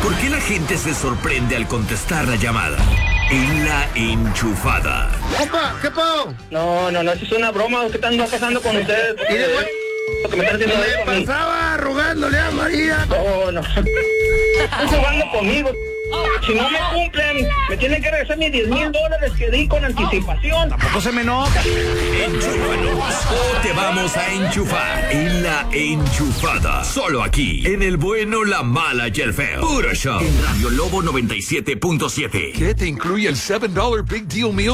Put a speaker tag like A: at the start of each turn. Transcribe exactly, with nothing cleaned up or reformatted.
A: ¿Por qué la gente se sorprende al contestar la llamada? En La Enchufada.
B: ¡Compa! ¿Qué pasó?
C: No, no, no, eso es una broma. ¿Qué está pasando con ustedes?
B: ¿Y de güey?
C: Lo que me están haciendo
B: Me
C: es conmigo.
B: pasaba rogándole a María.
C: No, no. Están jugando conmigo. Si no me cumplen, me tienen que regresar mis diez mil dólares que di con anticipación.
B: Tampoco se me enoja.
A: Enchúfanos o te vamos a enchufar en La Enchufada. Solo aquí, en el bueno, la mala y el feo. Puro show. En Radio Lobo noventa y siete punto siete.
D: ¿Qué te incluye el seven dollar Big Deal Meal?